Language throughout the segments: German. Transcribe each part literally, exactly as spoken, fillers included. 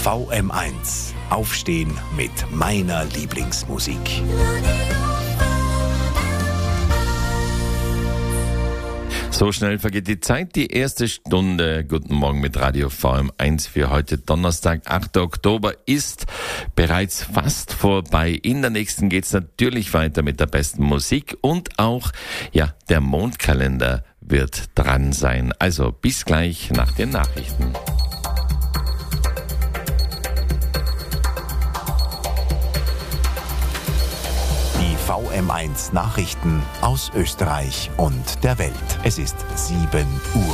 V M eins. Aufstehen mit meiner Lieblingsmusik. So schnell vergeht die Zeit. Die erste Stunde Guten Morgen mit Radio V M eins für heute Donnerstag, achter Oktober, ist bereits fast vorbei. In der nächsten geht's natürlich weiter mit der besten Musik und auch, ja, der Mondkalender wird dran sein. Also bis gleich nach den Nachrichten. V M eins Nachrichten aus Österreich und der Welt. Es ist sieben Uhr.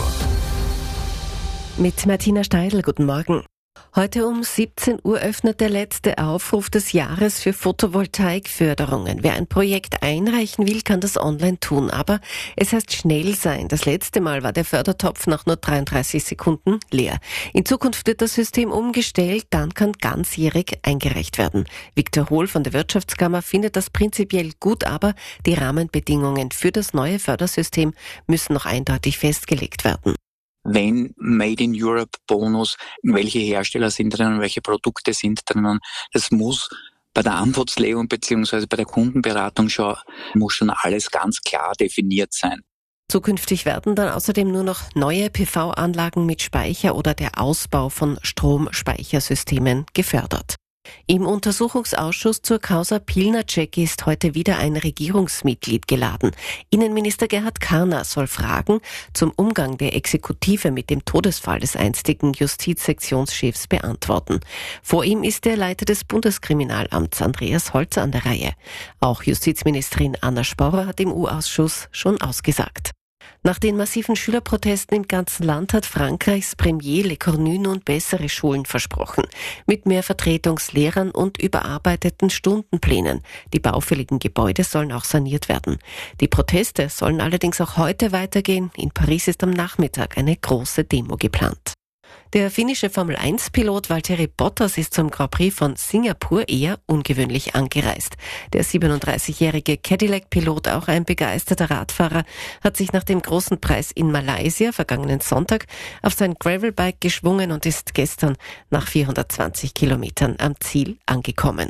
Mit Martina Steidl, guten Morgen. Heute um siebzehn Uhr öffnet der letzte Aufruf des Jahres für Photovoltaikförderungen. Wer ein Projekt einreichen will, kann das online tun. Aber es heißt schnell sein. Das letzte Mal war der Fördertopf nach nur dreiunddreißig Sekunden leer. In Zukunft wird das System umgestellt, dann kann ganzjährig eingereicht werden. Viktor Hohl von der Wirtschaftskammer findet das prinzipiell gut, aber die Rahmenbedingungen für das neue Fördersystem müssen noch eindeutig festgelegt werden. Wenn Made in Europe Bonus, welche Hersteller sind drinnen, welche Produkte sind drinnen, das muss bei der Antragslegung bzw. bei der Kundenberatung schon, muss schon alles ganz klar definiert sein. Zukünftig werden dann außerdem nur noch neue P V-Anlagen mit Speicher oder der Ausbau von Stromspeichersystemen gefördert. Im Untersuchungsausschuss zur Causa Pilnacek ist heute wieder ein Regierungsmitglied geladen. Innenminister Gerhard Karner soll Fragen zum Umgang der Exekutive mit dem Todesfall des einstigen Justizsektionschefs beantworten. Vor ihm ist der Leiter des Bundeskriminalamts Andreas Holzer an der Reihe. Auch Justizministerin Anna Sporrer hat im U-Ausschuss schon ausgesagt. Nach den massiven Schülerprotesten im ganzen Land hat Frankreichs Premier Le Cornu nun bessere Schulen versprochen. Mit mehr Vertretungslehrern und überarbeiteten Stundenplänen. Die baufälligen Gebäude sollen auch saniert werden. Die Proteste sollen allerdings auch heute weitergehen. In Paris ist am Nachmittag eine große Demo geplant. Der finnische Formel eins Pilot Valtteri Bottas ist zum Grand Prix von Singapur eher ungewöhnlich angereist. Der siebenunddreißigjährige Cadillac-Pilot, auch ein begeisterter Radfahrer, hat sich nach dem großen Preis in Malaysia vergangenen Sonntag auf sein Gravelbike geschwungen und ist gestern nach vierhundertzwanzig Kilometern am Ziel angekommen.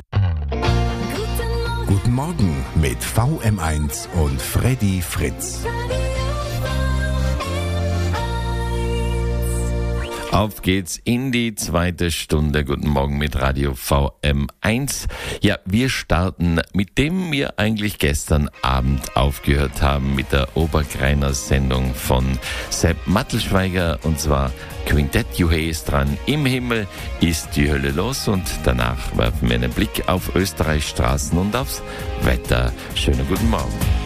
Guten Morgen mit V M eins und Freddy Fritz. Auf geht's in die zweite Stunde. Guten Morgen mit Radio V M eins. Ja, wir starten mit dem wir eigentlich gestern Abend aufgehört haben, mit der Obergreiner Sendung von Sepp Mattelschweiger, und zwar Quintett Juhé ist dran. Im Himmel ist die Hölle los, und danach werfen wir einen Blick auf Österreichs Straßen und aufs Wetter. Schönen guten Morgen.